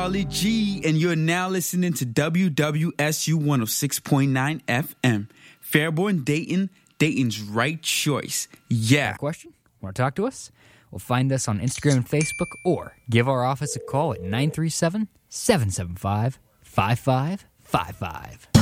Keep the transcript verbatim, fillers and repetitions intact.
Charlie G, and you're now listening to W W S U one oh six point nine F M. Fairborn, Dayton, Dayton's right choice. Yeah. Got a question? Want to talk to us? Well, find us on Instagram and Facebook, or give our office a call at nine three seven, seven seven five, five five five five.